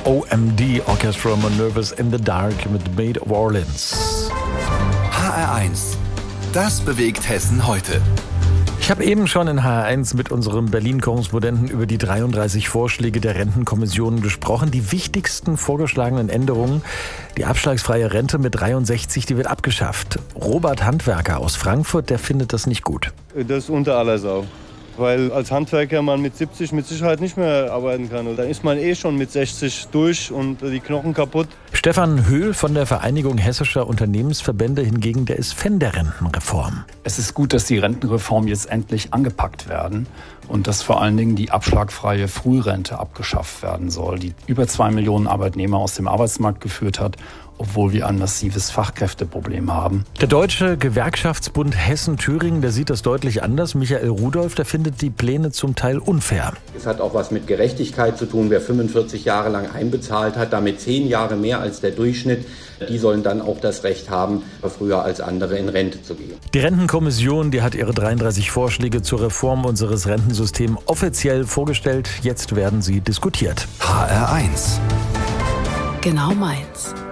OMD, Orchestra Manoeuvres in the Dark mit Maid of Orleans. HR1, das bewegt Hessen heute. Ich habe eben schon in HR1 mit unserem Berlin-Korrespondenten über die 33 Vorschläge der Rentenkommission gesprochen. Die wichtigsten vorgeschlagenen Änderungen: die abschlagsfreie Rente mit 63, die wird abgeschafft. Robert Handwerker aus Frankfurt, der findet das nicht gut. Das ist unter aller Sau. Weil als Handwerker man mit 70 mit Sicherheit nicht mehr arbeiten kann. Und dann ist man schon mit 60 durch und die Knochen kaputt. Stefan Höhl von der Vereinigung Hessischer Unternehmensverbände hingegen, der ist Fan der Rentenreform. Es ist gut, dass die Rentenreform jetzt endlich angepackt werden und dass vor allen Dingen die abschlagfreie Frührente abgeschafft werden soll, die über 2 Millionen Arbeitnehmer aus dem Arbeitsmarkt geführt hat, obwohl wir ein massives Fachkräfteproblem haben. Der Deutsche Gewerkschaftsbund Hessen-Thüringen, der sieht das deutlich anders. Michael Rudolph, der findet die Pläne zum Teil unfair. Es hat auch was mit Gerechtigkeit zu tun. Wer 45 Jahre lang einbezahlt hat, damit 10 Jahre mehr als der Durchschnitt, die sollen dann auch das Recht haben, früher als andere in Rente zu gehen. Die Rentenkommission, die hat ihre 33 Vorschläge zur Reform unseres Rentensystems offiziell vorgestellt. Jetzt werden sie diskutiert. HR1. Genau meins.